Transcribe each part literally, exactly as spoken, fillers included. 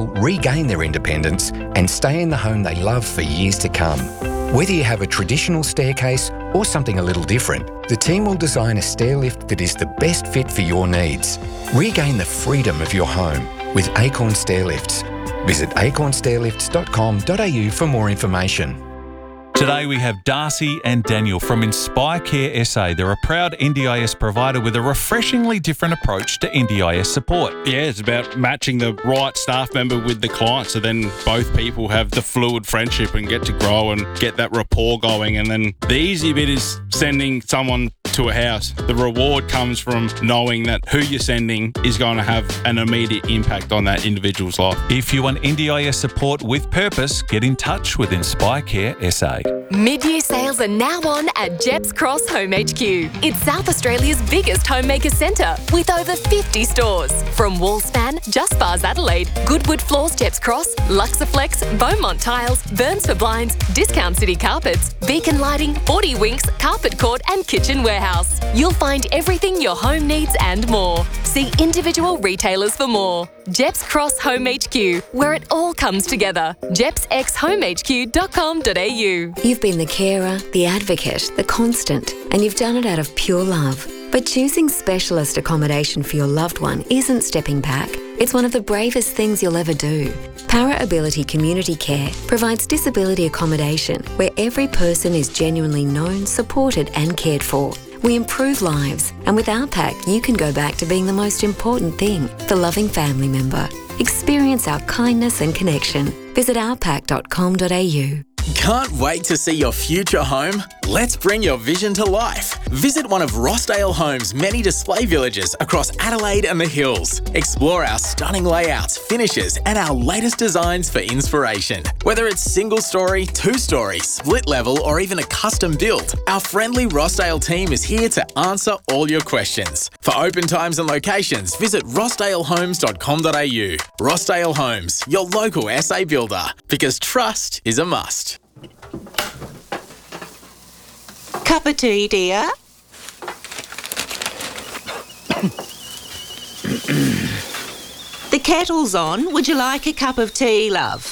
people regain their independence and stay in the home they love for years to come. Whether you have a traditional staircase or something a little different, the team will design a stair lift that is the best fit for your needs. Regain the freedom of your home with Acorn Stairlifts. Visit acorn stairlifts dot com dot a u for more information. Today we have Darcy and Daniel from Inspire Care S A. They're a proud N D I S provider with a refreshingly different approach to N D I S support. Yeah, it's about matching the right staff member with the client, so then both people have the fluid friendship and get to grow and get that rapport going. And then the easy bit is sending someone to a house. The reward comes from knowing that who you're sending is going to have an immediate impact on that individual's life. If you want N D I S support with purpose, get in touch with Inspire Care S A. Mid-year sales are now on at Jeps Cross Home H Q. It's South Australia's biggest homemaker centre with over fifty stores. From Wallspan, Just Bars Adelaide, Goodwood Floors Jeps Cross, Luxaflex, Beaumont Tiles, Burns for Blinds, Discount City Carpets, Beacon Lighting, forty Winks, Carpet Court and Kitchen Warehouse. You'll find everything your home needs and more. See individual retailers for more. Jeps Cross Home H Q, where it all comes together. jeps x home h q dot com dot a u. You've been the carer, the advocate, the constant, and you've done it out of pure love. But choosing specialist accommodation for your loved one isn't stepping back. It's one of the bravest things you'll ever do. Para Ability Community Care provides disability accommodation where every person is genuinely known, supported and cared for. We improve lives, and with our pack, you can go back to being the most important thing, the loving family member. Experience our kindness and connection. Visit our pack dot com dot a u. Can't wait to see your future home? Let's bring your vision to life. Visit one of Rossdale Homes' many display villages across Adelaide and the Hills. Explore our stunning layouts, finishes, and our latest designs for inspiration. Whether it's single story, two story, split level, or even a custom build, our friendly Rossdale team is here to answer all your questions. For open times and locations, visit rossdale homes dot com dot a u. Rossdale Homes, your local S A builder, because trust is a must. Cup of tea, dear? The kettle's on. Would you like a cup of tea, love?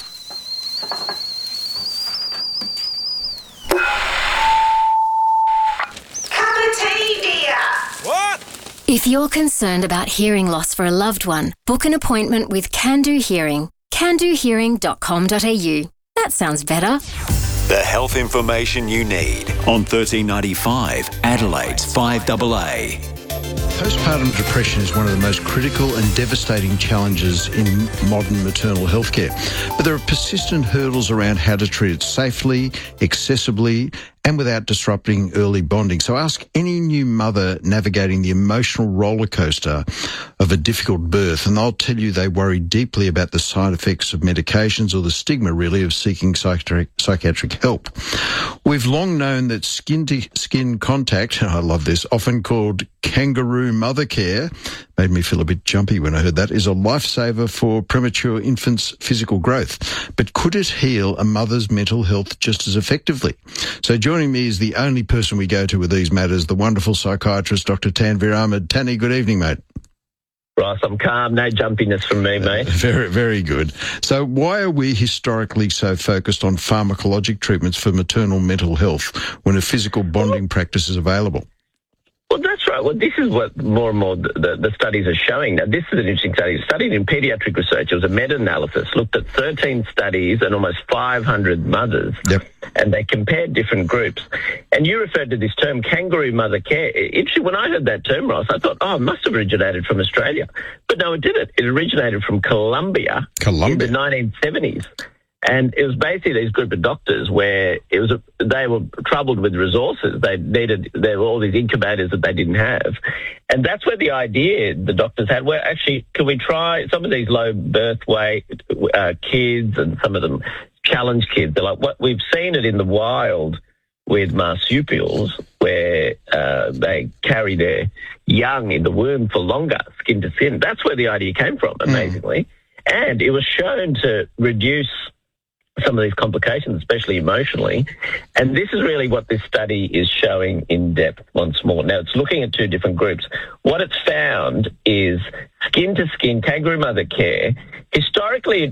Cup of tea, dear. What? If you're concerned about hearing loss for a loved one, book an appointment with Can Do Hearing. can do hearing dot com dot a u. That sounds better. The health information you need on thirteen ninety-five, Adelaide's five A A. Postpartum depression is one of the most critical and devastating challenges in modern maternal health care. But there are persistent hurdles around how to treat it safely, accessibly, and without disrupting early bonding. So ask any new mother navigating the emotional roller coaster of a difficult birth, and they'll tell you they worry deeply about the side effects of medications or the stigma, really, of seeking psychiatric, psychiatric help. We've long known that skin-to-skin contact, and I love this, often called kangaroo mother care, made me feel a bit jumpy when I heard that, is a lifesaver for premature infants' physical growth. But could it heal a mother's mental health just as effectively? So joining me is the only person we go to with these matters, the wonderful psychiatrist, Doctor Tanvir Ahmed. Tanny, good evening, mate. Ross, I'm calm. No jumpiness from me, mate. Uh, very, very good. So why are we historically so focused on pharmacologic treatments for maternal mental health when a physical bonding practice is available? Well, that's right. Well, this is what more and more the, the, the studies are showing. Now, this is an interesting study. Studied in paediatric research. It was a meta-analysis, looked at thirteen studies and almost five hundred mothers. Yep. And they compared different groups. And you referred to this term, kangaroo mother care. Interesting, when I heard that term, Ross, I thought, oh, it must have originated from Australia. But no, it didn't. It originated from Colombia, Colombia. in the nineteen seventies. And it was basically these group of doctors where it was a, they were troubled with resources. They needed, there were all these incubators that they didn't have. And that's where the idea the doctors had, well, actually, can we try some of these low birth weight uh, kids and some of them challenge kids? They're like, what we've seen it in the wild with marsupials where uh, they carry their young in the womb for longer, skin to skin. That's where the idea came from, amazingly. Mm. And it was shown to reduce some of these complications, especially emotionally. And this is really what this study is showing in depth once more. Now, it's looking at two different groups. What it's found is skin-to-skin kangaroo mother care. Historically,